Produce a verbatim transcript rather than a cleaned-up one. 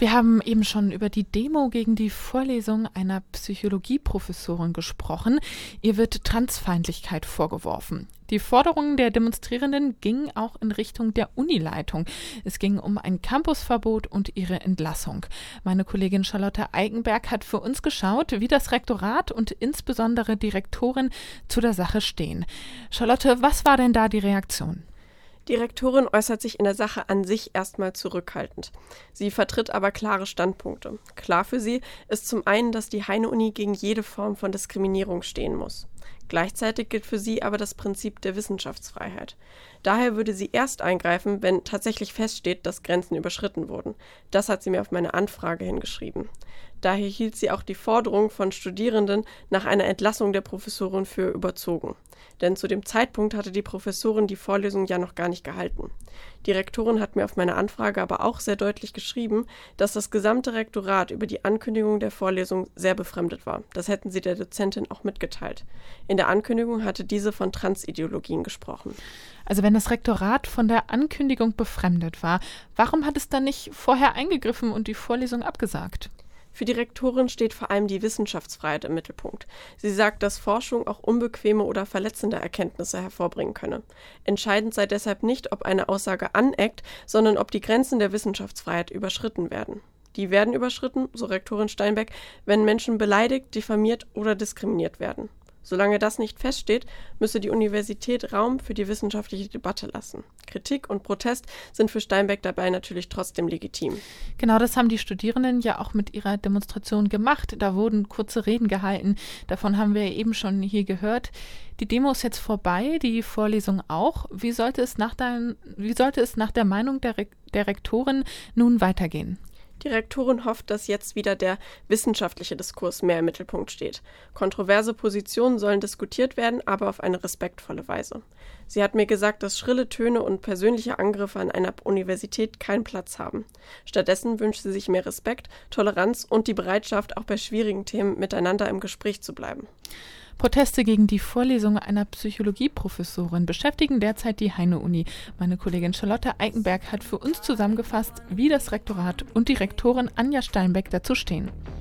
Wir haben eben schon über die Demo gegen die Vorlesung einer Psychologieprofessorin gesprochen. Ihr wird Transfeindlichkeit vorgeworfen. Die Forderungen der Demonstrierenden gingen auch in Richtung der Unileitung. Es ging um ein Campusverbot und ihre Entlassung. Meine Kollegin Charlotte Eikenberg hat für uns geschaut, wie das Rektorat und insbesondere die Rektorin zu der Sache stehen. Charlotte, was war denn da die Reaktion? Die Rektorin äußert sich in der Sache an sich erstmal zurückhaltend. Sie vertritt aber klare Standpunkte. Klar für sie ist zum einen, dass die Heine-Uni gegen jede Form von Diskriminierung stehen muss. Gleichzeitig gilt für sie aber das Prinzip der Wissenschaftsfreiheit. Daher würde sie erst eingreifen, wenn tatsächlich feststeht, dass Grenzen überschritten wurden. Das hat sie mir auf meine Anfrage hingeschrieben. Daher hielt sie auch die Forderung von Studierenden nach einer Entlassung der Professorin für überzogen. Denn zu dem Zeitpunkt hatte die Professorin die Vorlesung ja noch gar nicht gehalten. Die Rektorin hat mir auf meine Anfrage aber auch sehr deutlich geschrieben, dass das gesamte Rektorat über die Ankündigung der Vorlesung sehr befremdet war. Das hätten sie der Dozentin auch mitgeteilt. In der Ankündigung hatte diese von Transideologien gesprochen. Also wenn das Rektorat von der Ankündigung befremdet war, warum hat es dann nicht vorher eingegriffen und die Vorlesung abgesagt? Für die Rektorin steht vor allem die Wissenschaftsfreiheit im Mittelpunkt. Sie sagt, dass Forschung auch unbequeme oder verletzende Erkenntnisse hervorbringen könne. Entscheidend sei deshalb nicht, ob eine Aussage aneckt, sondern ob die Grenzen der Wissenschaftsfreiheit überschritten werden. Die werden überschritten, so Rektorin Steinbeck, wenn Menschen beleidigt, diffamiert oder diskriminiert werden. Solange das nicht feststeht, müsse die Universität Raum für die wissenschaftliche Debatte lassen. Kritik und Protest sind für Steinbeck dabei natürlich trotzdem legitim. Genau, das haben die Studierenden ja auch mit ihrer Demonstration gemacht. Da wurden kurze Reden gehalten. Davon haben wir eben schon hier gehört. Die Demo ist jetzt vorbei, die Vorlesung auch. Wie sollte es nach, dein, wie sollte es nach der Meinung der, Re- der Rektorin nun weitergehen? Die Rektorin hofft, dass jetzt wieder der wissenschaftliche Diskurs mehr im Mittelpunkt steht. Kontroverse Positionen sollen diskutiert werden, aber auf eine respektvolle Weise. Sie hat mir gesagt, dass schrille Töne und persönliche Angriffe an einer Universität keinen Platz haben. Stattdessen wünscht sie sich mehr Respekt, Toleranz und die Bereitschaft, auch bei schwierigen Themen miteinander im Gespräch zu bleiben. Proteste gegen die Vorlesung einer Psychologieprofessorin beschäftigen derzeit die Heine-Uni. Meine Kollegin Charlotte Eikenberg hat für uns zusammengefasst, wie das Rektorat und die Rektorin Anja Steinbeck dazu stehen.